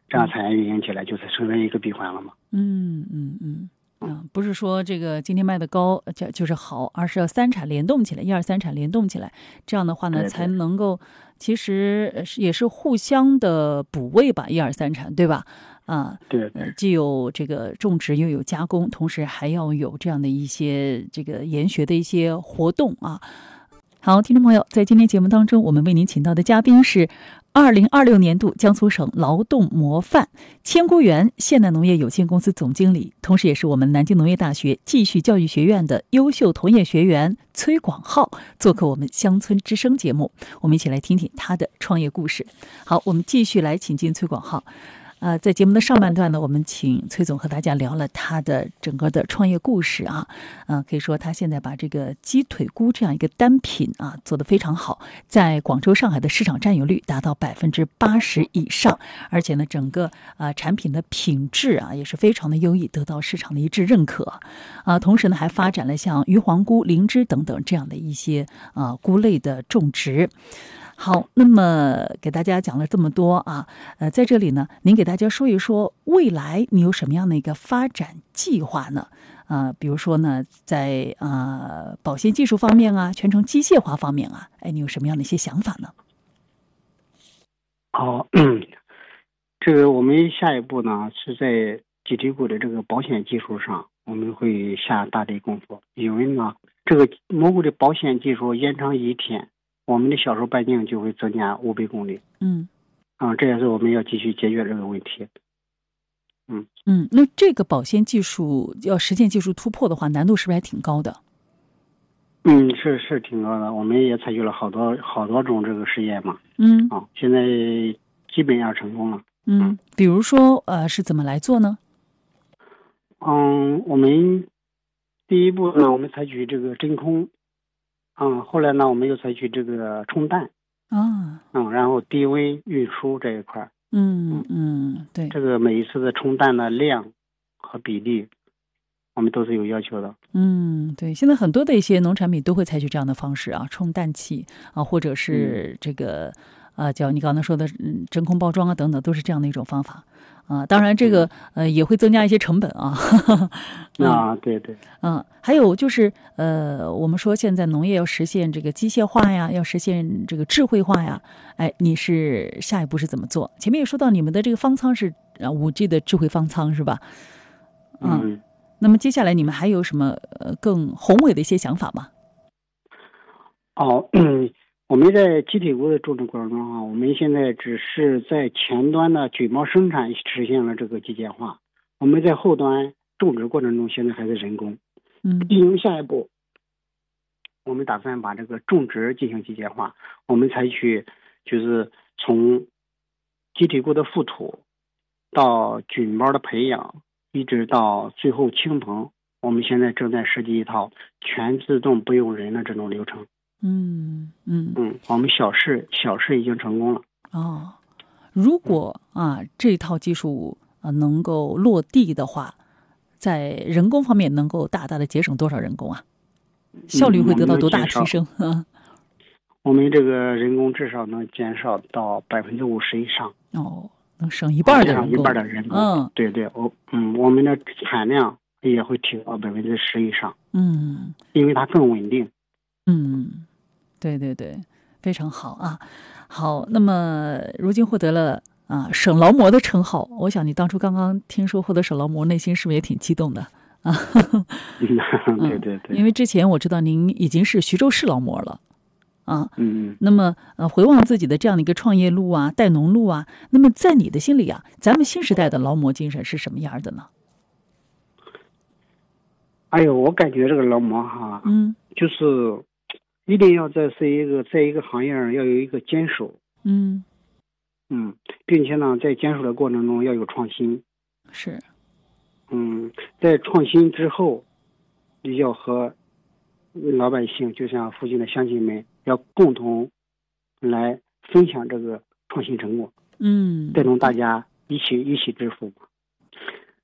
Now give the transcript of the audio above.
这样产业运营起来，就才成为一个闭环了嘛。 不是说这个今天卖的高就是好，而是要三产联动起来，一二三产联动起来，这样的话呢，才能够其实也是互相的补位吧，一二三产，对吧？ 对， 既有这个种植，又有加工，同时还要有这样的一些这个研学的一些活动啊。好，听众朋友，在今天节目当中，我们为您请到的嘉宾是2026年度江苏省劳动模范千菇园现代农业有限公司总经理，同时也是我们南京农业大学继续教育学院的优秀同业学员崔广浩，做客我们乡村之声节目，我们一起来听听他的创业故事。好，我们继续来请进崔广浩。在节目的上半段呢，我们请崔总和大家聊了他的整个的创业故事啊，可以说他现在把这个鸡腿菇这样一个单品啊做得非常好，在广州、上海的市场占有率达到80%以上，而且呢，整个产品的品质啊也是非常的优异，得到市场的一致认可同时呢，还发展了像鱼黄菇、灵芝等等这样的一些菇类的种植。好，那么给大家讲了这么多啊，在这里呢，您给大家说一说未来你有什么样的一个发展计划呢？比如说呢，在保鲜技术方面啊，全程机械化方面啊，你有什么样的一些想法呢？ 这个我们下一步呢是在鸡腿菇的这个保鲜技术上，我们会下大力功夫，因为呢，这个蘑菇的保鲜技术延长1天。我们的销售半径就会增加500公里。这也是我们要继续解决这个问题。 那这个保鲜技术要实现技术突破的话，难度是不是还挺高的？ 是挺高的。我们也采取了好多种这个实验嘛。现在基本上成功了。 比如说是怎么来做呢？ 我们第一步呢，我们采取这个真空。后来呢，我们又采取这个冲淡然后低温运输这一块。 对， 这个每一次的冲淡的量和比例，我们都是有要求的。 对，现在很多的一些农产品都会采取这样的方式冲淡器或者是这个叫你刚才说的真空包装等等，都是这样的一种方法。当然这个也会增加一些成本对。 还有就是我们说现在农业要实现这个机械化呀，要实现这个智慧化呀，你是下一步是怎么做？前面也说到你们的这个方舱是5G 的智慧方舱是吧？那么接下来你们还有什么更宏伟的一些想法吗？ 我们在鸡腿菇的种植过程中我们现在只是在前端的菌毛生产实现了这个机械化，我们在后端种植过程中现在还是人工。进行下一步，我们打算把这个种植进行机械化，我们采取就是从鸡腿菇的覆土到菌毛的培养，一直到最后清棚，我们现在正在设计一套全自动不用人的这种流程。我们小试已经成功了。 如果这套技术能够落地的话，在人工方面能够大大的节省多少人工啊？效率会得到多大提升？ 我们这个人工至少能减少到50%以上。 能省一半的人工。 一半的人工。对，我们的产量也会提高10%以上。因为它更稳定。 对，非常好好，那么如今获得了省劳模的称号，我想你当初刚刚听说获得省劳模，内心是不是也挺激动的对， 因为之前我知道您已经是徐州市劳模了那么回望自己的这样的一个创业路带农路那么在你的心里咱们新时代的劳模精神是什么样的呢？ 我感觉这个劳模就是一定要在一个行业上要有一个坚守。并且呢，在坚守的过程中要有创新。 是。 在创新之后，要和老百姓，就像附近的乡亲们，要共同来分享这个创新成果。带动大家一起致富。